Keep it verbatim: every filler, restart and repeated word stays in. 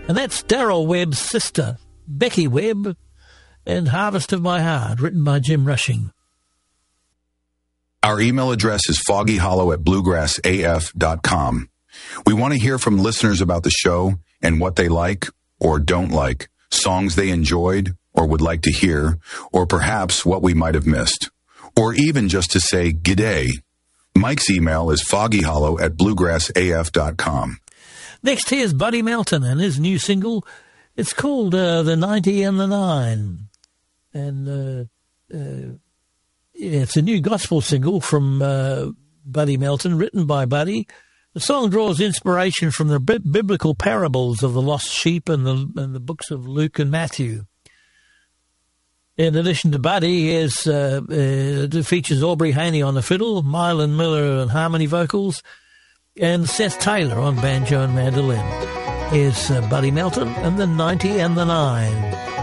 And that's Darryl Webb's sister, Becky Webb, and Harvest of My Heart, written by Jim Rushing. Our email address is foggyhollow at bluegrass a f dot com. We want to hear from listeners about the show and what they like or don't like, songs they enjoyed or would like to hear, or perhaps what we might have missed, or even just to say g'day. Mike's email is foggyhollow at bluegrass a f dot com. Next, here's Buddy Melton and his new single. It's called uh, The ninety and the nine. And uh, uh, yeah, it's a new gospel single from uh, Buddy Melton, written by Buddy. The song draws inspiration from the bi- biblical parables of the lost sheep and the, and the books of Luke and Matthew. In addition to Buddy, here's, uh, uh, it features Aubrey Haney on the fiddle, Mylan Miller on harmony vocals, and Seth Taylor on banjo and mandolin. Here's uh, Buddy Melton and the ninety and the nine.